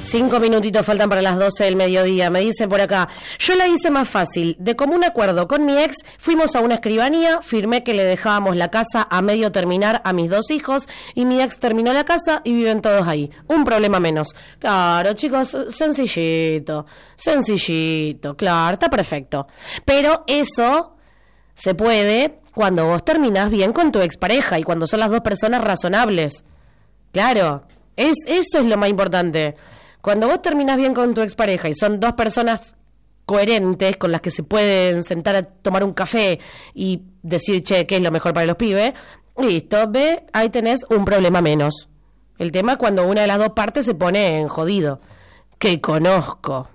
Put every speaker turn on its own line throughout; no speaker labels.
5 minutitos faltan para las 12 del mediodía. Me dice por acá, yo la hice más fácil. De común acuerdo con mi ex, fuimos a una escribanía, firmé que le dejábamos la casa a medio terminar a mis 2 hijos y mi ex terminó la casa y viven todos ahí. Un problema menos. Claro, chicos, sencillito, claro, está perfecto. Pero eso se puede cuando vos terminás bien con tu expareja y cuando son las 2 personas razonables. Claro, eso es lo más importante. Cuando vos terminás bien con tu expareja y son 2 personas coherentes con las que se pueden sentar a tomar un café y decir, che, ¿qué es lo mejor para los pibes? Listo, ve, ahí tenés un problema menos. El tema es cuando una de las 2 partes se pone en jodido. Que conozco.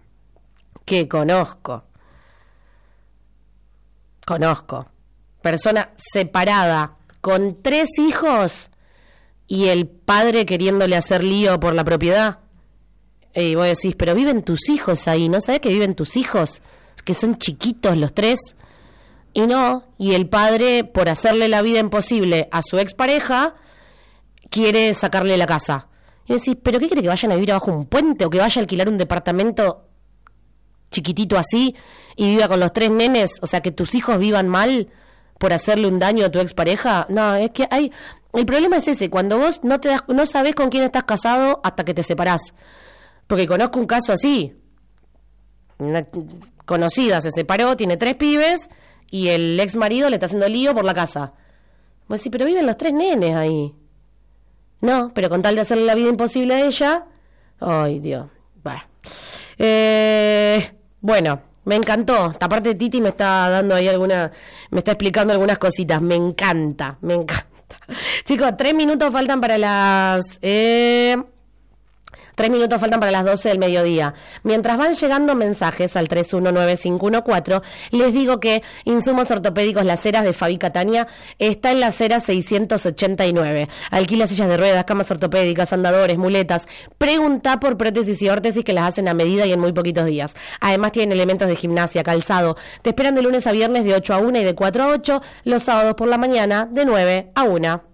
Persona separada con 3 hijos y el padre queriéndole hacer lío por la propiedad. Y vos decís, pero viven tus hijos ahí, ¿no sabés que viven tus hijos? Que son chiquitos los 3. Y no, y el padre, por hacerle la vida imposible a su expareja, quiere sacarle la casa. Y decís, ¿pero qué quiere, que vayan a vivir abajo un puente o que vaya a alquilar un departamento chiquitito así y viva con los 3 nenes? O sea, que tus hijos vivan mal por hacerle un daño a tu expareja. No, es que hay... El problema es ese, cuando vos no sabés con quién estás casado hasta que te separás. Porque conozco un caso así. Una conocida se separó, tiene 3 pibes y el ex marido le está haciendo lío por la casa. Vos decís, pero viven los 3 nenes ahí. No, pero con tal de hacerle la vida imposible a ella. Ay, Dios. Bueno, me encantó. Aparte Titi me está dando ahí me está explicando algunas cositas. Me encanta. Chicos, 3 minutos faltan para las... 3 minutos faltan para las 12 del mediodía. Mientras van llegando mensajes al 319514, les digo que Insumos Ortopédicos Las Heras de Fabi Catania está en la acera 689. Alquila sillas de ruedas, camas ortopédicas, andadores, muletas. Pregunta por prótesis y órtesis que las hacen a medida y en muy poquitos días. Además tienen elementos de gimnasia, calzado. Te esperan de lunes a viernes de 8 a 1 y de 4 a 8. Los sábados por la mañana de 9 a 1.